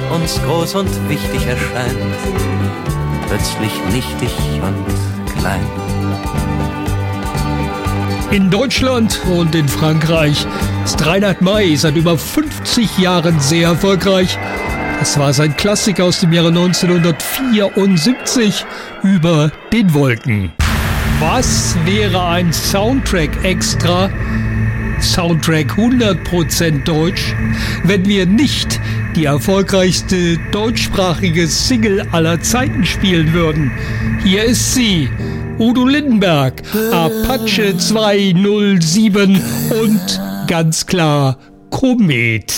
uns groß und wichtig erscheint, plötzlich nichtig und klein. In Deutschland und in Frankreich ist Reinhard May seit über 50 Jahren sehr erfolgreich. Das war sein Klassiker aus dem Jahre 1974, Über den Wolken. Was wäre ein Soundtrack extra, Soundtrack 100% deutsch, wenn wir nicht die erfolgreichste deutschsprachige Single aller Zeiten spielen würden? Hier ist sie, Udo Lindenberg, Apache 207 und ganz klar Komet.